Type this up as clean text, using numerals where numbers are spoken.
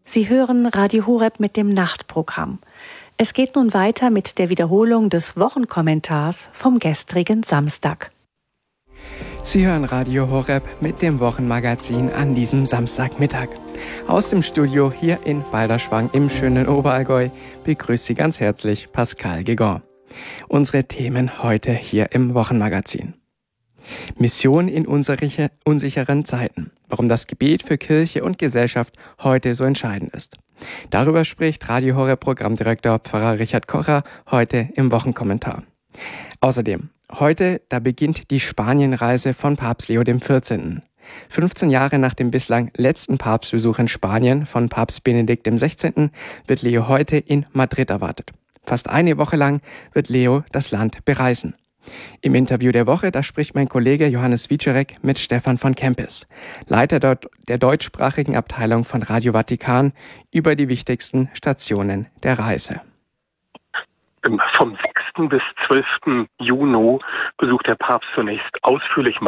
Sie hören Radio Horeb mit dem Nachtprogramm. Es geht nun weiter mit der Wiederholung des Wochenkommentars vom gestrigen Samstag. Sie hören Radio Horeb mit dem Wochenmagazin an diesem Samstagmittag. Aus dem Studio hier in Balderschwang im schönen Oberallgäu begrüßt Sie ganz herzlich Pascal Gegon. Unsere Themen heute hier im Wochenmagazin. Mission in unsicheren Zeiten. Warum das Gebet für Kirche und Gesellschaft heute so entscheidend ist. Darüber spricht Radio Horeb Programmdirektor Pfarrer Richard Kocher heute im Wochenkommentar. Außerdem, heute, da beginnt die Spanienreise von Papst Leo XIV. 15 Jahre nach dem bislang letzten Papstbesuch in Spanien von Papst Benedikt XVI. Wird Leo heute in Madrid erwartet. Fast eine Woche lang wird Leo das Land bereisen. Im Interview der Woche, da spricht mein Kollege Johannes Wieczorek mit Stefan von Kempis, Leiter der deutschsprachigen Abteilung von Radio Vatikan, über die wichtigsten Stationen der Reise. Vom 6. bis 12. Juni besucht der Papst zunächst ausführlich